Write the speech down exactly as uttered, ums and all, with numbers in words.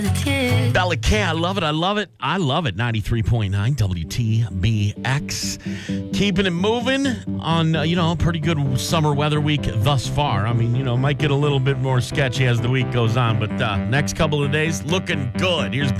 Bella K, I love it. I love it. I love it. ninety-three point nine W T B X. Keeping it moving on, uh, you know, pretty good summer weather week thus far. I mean, you know, might get a little bit more sketchy as the week goes on, but uh, next couple of days looking good. Here's